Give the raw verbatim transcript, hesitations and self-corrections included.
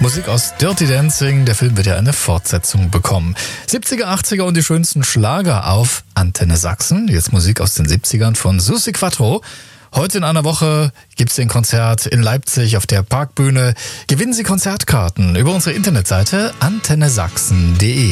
Musik aus Dirty Dancing, der Film wird ja eine Fortsetzung bekommen. siebziger, achtziger und die schönsten Schlager auf Antenne Sachsen. Jetzt Musik aus den siebzigern von Susi Quattro. Heute in einer Woche gibt's den Konzert in Leipzig auf der Parkbühne. Gewinnen Sie Konzertkarten über unsere Internetseite antenne sachsen punkt de.